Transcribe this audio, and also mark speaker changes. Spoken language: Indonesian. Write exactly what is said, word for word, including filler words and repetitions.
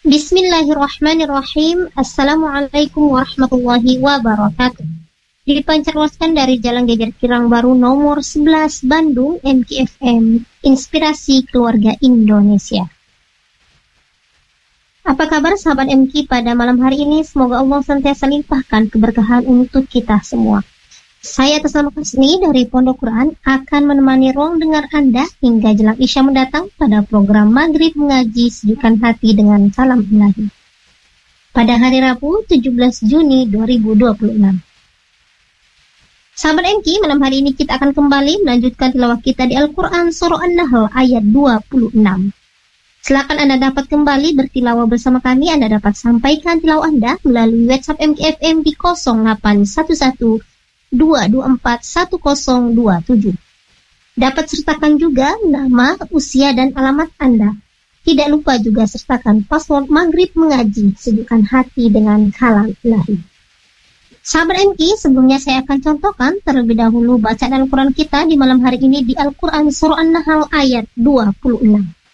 Speaker 1: Bismillahirrahmanirrahim. Assalamualaikum warahmatullahi wabarakatuh. Dipancarluaskan dari Jalan Geger Kirang Baru nomor sebelas Bandung, M K F M, Inspirasi Keluarga Indonesia. Apa kabar sahabat M K pada malam hari ini? Semoga Allah senantiasa limpahkan keberkahan untuk kita semua. Saya Tasma Kasni dari Pondok Quran akan menemani ruang dengar Anda hingga jelang Isya mendatang pada program Maghrib Mengaji Sejukkan Hati dengan Salam Ilahi. Pada hari Rabu tujuh belas Juni dua ribu dua puluh enam. Sahabat M K, malam hari ini kita akan kembali melanjutkan tilawah kita di Al-Quran Surah An-Nahl ayat dua puluh enam. Silakan Anda dapat kembali bertilawah bersama kami. Anda dapat sampaikan tilawah Anda melalui WhatsApp M K F M di nol delapan satu satu dua dua empat satu nol dua tujuh. Dapat sertakan juga nama, usia, dan alamat Anda. Tidak lupa juga sertakan password Maghrib Mengaji Sejukkan Hati dengan Kalam Ilahi. Sahabat M K, sebelumnya saya akan contohkan terlebih dahulu bacaan Al-Quran kita di malam hari ini di Al-Quran Surah An-Nahl ayat dua puluh enam.